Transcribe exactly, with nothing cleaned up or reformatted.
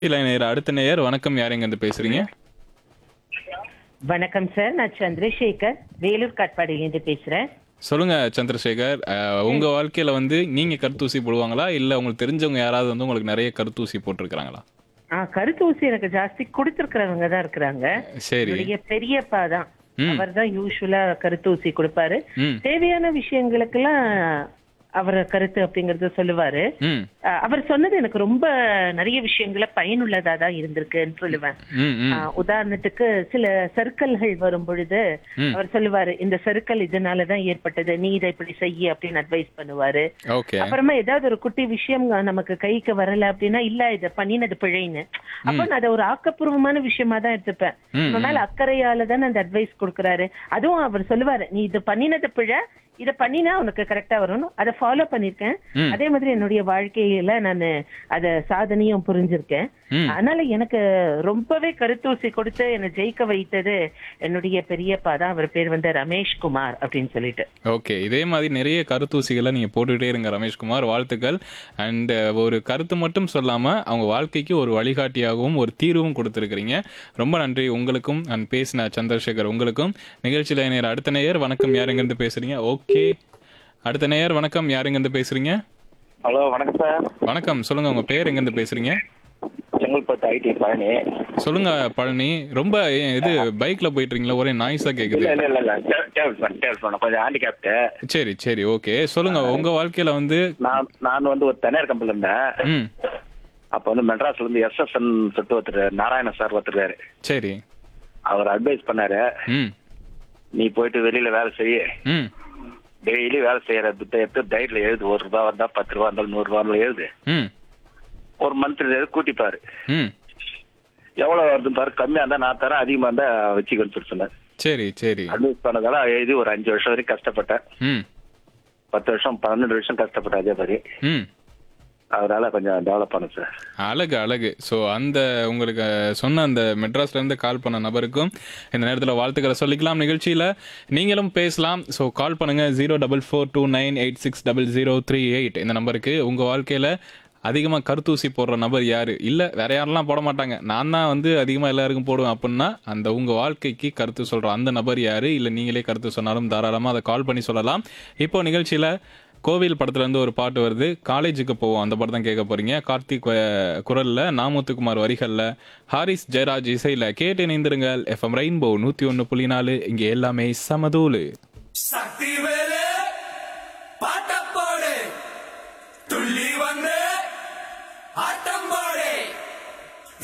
இல்ல நேயர் அடுத்த நேயர் வணக்கம். யார் எங்க இருந்து பேசுறீங்க? வணக்கம் சார், நான் சந்திரசேகர் வேலூர் காட்பாடியிலேருந்து பேசுறேன். சொல்லுங்க சந்திரசேகர். அஹ், உங்க வாழ்க்கையில வந்து நீங்க கருத்தூசி போடுவாங்களா இல்ல உங்களுக்கு தெரிஞ்சவங்க யாராவது வந்து உங்களுக்கு நிறைய கருத்தூசி போட்டிருக்காங்களா? ஆ, கருத்து ஊசி எனக்கு ஜாஸ்தி கொடுத்திருக்கிறவங்க தான் இருக்கிறாங்க. சரி. என்னுடைய பெரியப்பா தான். ம். அவர் தான் யூஸ்வலா கருத்து ஊசி கொடுப்பாரு. ம். தேவையான விஷயங்களுக்கெல்லாம் அவர் கருத்து அப்படிங்கறத சொல்லுவாரு. ம். அஹ், அவர் சொன்னது எனக்கு ரொம்ப நிறைய விஷயங்கள பயனுள்ளதா தான் இருந்திருக்குன்னு சொல்லுவேன். ம். ம். ஆஹ் உதாரணத்துக்கு சில சர்க்கல்கள் வரும் பொழுது ம். அவர் சொல்லுவாரு, இந்த சர்க்கல் இதனாலதான் ஏற்பட்டது, நீ இதை இப்படி செய்ய அப்படின்னு அட்வைஸ் பண்ணுவாரு. ஓகே. அப்புறமா ஏதாவது ஒரு குட்டி விஷயம் நமக்கு கைக்கு வரல அப்படின்னா, இல்ல இத பண்ணினது பிழைன்னு, அப்ப நான் அதை ஒரு ஆக்கப்பூர்வமான விஷயமா தான் எடுத்துப்பேன். ம். நம்ம மேல அக்கறையால தான் அந்த அட்வைஸ் கொடுக்கறாரு. அதுவும் அவர் சொல்லுவாரு, நீ இது பண்ணினது பிழை, இத பண்ணினா உனக்கு கரெக்டா வரணும், அதை ஃபாலோ பண்ணிருக்கேன். ம். அதே மாதிரி என்னுடைய வாழ்க்கையில நான் அத சாதனையும் புரிஞ்சிருக்கேன். ம். அதனால எனக்கு ரொம்பவே கருத்தூசி கொடுத்து என்னை ஜெயிக்க வைத்தது என்னுடைய பெரியப்பா தான். அவர் பேர் வந்து ரமேஷ் குமார் அப்படின்னு சொல்லிட்டு. ஓகே. இதே மாதிரி நிறைய கருத்தூசிகளை நீங்க போட்டுக்கிட்டே இருங்க ரமேஷ்குமார். வாழ்த்துக்கள். அண்ட் ஒரு கருத்து மட்டும் சொல்லாம அவங்க வாழ்க்கைக்கு ஒரு வழிகாட்டியாகவும் ஒரு தீர்வும் கொடுத்துருக்கிறீங்க. ரொம்ப நன்றி உங்களுக்கும் அண்ட் பேசின சந்திரசேகர் உங்களுக்கும். நிகழ்ச்சியில நேயர் அடுத்த நேயர் வணக்கம். யார் எங்க இருந்து பேசுறீங்க? ஓகே. அடுத்த நேயர் வணக்கம். யார் எங்க இருந்து பேசுறீங்க? ஹலோ, வணக்கம் சார். வணக்கம். சொல்லுங்க உங்க பேர், எங்க இருந்து பேசுறீங்க? செங்கல்பட்டு ஐடி பழனி. சொல்லுங்க பழனி. ரொம்ப ஏன் இது பைக்ல போயிட்டு இருக்கீங்களா? ஒரே நாய்ஸா கேக்குது. இல்ல இல்ல இல்ல இல்ல டேபிள் பண்ண டேபிள் பண்ண கொஞ்சம் ஹேண்டிகேப்டு. சரி சரி ஓகே. சொல்லுங்க உங்க வாழ்க்கையில வந்து. நான் நான் வந்து ஒரு தனியார் கம்பெனில இருந்தேன். ம். அப்போ வந்து மெட்ராஸ்ல இருந்து எஸ்எஸ்என் சொல்லிட்டு ஒருத்தர் நாராயண சார் ஒருத்தர். சரி. அவர் அட்வைஸ் பண்ணாரு, ம். நீ போயிட்டு வெளியில வேலை செய்ய, ம். டெய்லி வேலை செய்யற துட்டை எடுத்து டைரியில எழுது. ஒரு ரூபா வந்தா பத்து ரூபா இருந்தாலும் நூறு ரூபா இருந்தாலும் எழுது. ம். ஒரு மந்த்லி கூட்டிப்பாரு, ம். எவ்வளவு வருதுன்னு பாரு. கம்மியா இருந்தா நான் தரேன், அதிகமா இருந்தா வச்சுக்கணும்னு சொல்லி சொன்னார். சரி சரி. அட்வைஸ் பண்ணதால எழுதி ஒரு அஞ்சு வருஷம் வரைக்கும் கஷ்டப்பட்டேன். ம். பத்து வருஷம் பன்னெண்டு வருஷம் கஷ்டப்பட்டேன் அதே மாதிரி. ம். அதனால கொஞ்சம் டெவலப் பண்ணும் சார். அழகு அழகு. ஸோ அந்த உங்களுக்கு சொன்ன அந்த மெட்ராஸ்ல இருந்து கால் பண்ண நபருக்கும் இந்த நேரத்தில் வாழ்த்துக்களை சொல்லிக்கலாம். நிகழ்ச்சியில் நீங்களும் பேசலாம். ஸோ கால் பண்ணுங்க zero double four two nine eight six double zero three eight இந்த நம்பருக்கு. உங்கள் வாழ்க்கையில் அதிகமாக கருத்தூசி போடுற நபர் யாரு? இல்லை வேற யாரெல்லாம் போட மாட்டாங்க, நான் தான் வந்து அதிகமாக எல்லாருக்கும் போடுவேன் அப்படின்னா அந்த உங்கள் வாழ்க்கைக்கு கருத்து சொல்கிற அந்த நபர் யாரு? இல்லை நீங்களே கருத்து சொன்னாலும் தாராளமாக அதை கால் பண்ணி சொல்லலாம். இப்போ நிகழ்ச்சியில் கோவில் படத்துல இருந்து ஒரு பாட்டு வருது, காலேஜுக்கு போவோம். அந்த பாட்டு தான் கேட்க போறீங்க. கார்த்திக் அஹ், குரல்ல, நாமுத்துக்குமார் வரிகள்ல, ஹாரிஸ் ஜெயராஜ் இசையில கேட்டு இணைந்திருங்கள். எஃப்எம் ரெயின்போ நூத்தி ஒன்னு புள்ளி நாலு. இங்க எல்லாமே சமதூளு. சக்தி